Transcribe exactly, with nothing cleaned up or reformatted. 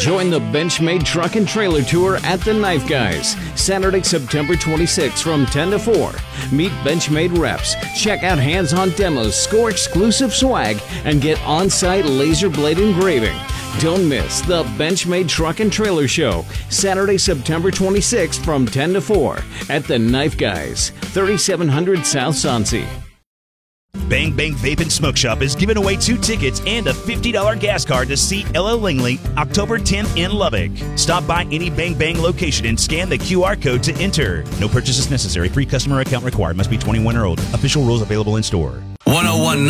Join the Benchmade Truck and Trailer Tour at the Knife Guys, Saturday, September twenty-sixth from ten to four. Meet Benchmade reps, check out hands-on demos, score exclusive swag, and get on-site laser blade engraving. Don't miss the Benchmade Truck and Trailer Show, Saturday, September twenty-sixth from ten to four at the Knife Guys, thirty-seven hundred South Soncy. Bang Bang Vape and Smoke Shop is giving away two tickets and a fifty dollars gas card to see L L Langley October tenth in Lubbock. Stop by any Bang Bang location and scan the Q R code to enter. No purchase is necessary. Free customer account required. Must be twenty-one or older. Official rules available in store. one oh one point nine